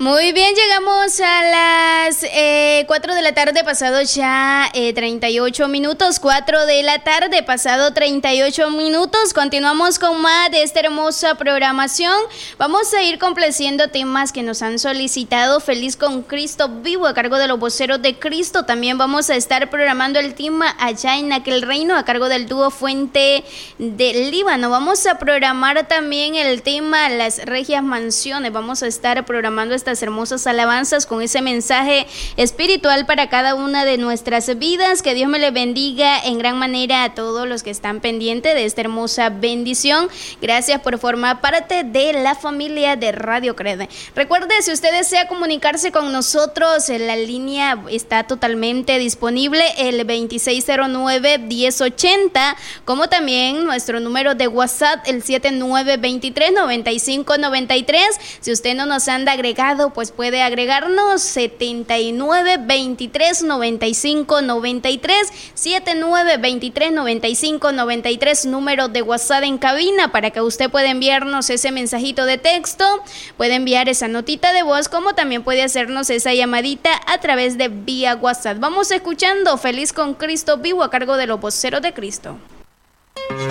Muy bien, llegamos a las 4 de la tarde, pasado ya 38 minutos, 4 de la tarde, pasado 38 minutos. Continuamos con más de esta hermosa programación. Vamos a ir complaciendo temas que nos han solicitado. Feliz con Cristo Vivo, a cargo de los voceros de Cristo. También vamos a estar programando el tema Allá en aquel reino, a cargo del dúo Fuente del Líbano. Vamos a programar también el tema Las Regias Mansiones. Vamos a estar programando estas hermosas alabanzas con ese mensaje espiritual para cada una de nuestras vidas. Que Dios me le bendiga en gran manera a todos los que están pendientes de esta hermosa bendición. Gracias por formar parte de la familia de Radio Cred. Recuerde, si usted desea comunicarse con nosotros, la línea está totalmente disponible, el 2609-1080, como también nuestro número de WhatsApp, el 7923-9593. Si usted no nos anda agregado, pues puede agregarnos 7923-9593, 7923-9593, número de WhatsApp en cabina, para que usted pueda enviarnos ese mensajito de texto, puede enviar esa notita de voz, como también puede hacernos esa llamadita a través de vía WhatsApp. Vamos escuchando Feliz con Cristo Vivo, a cargo de los voceros de Cristo.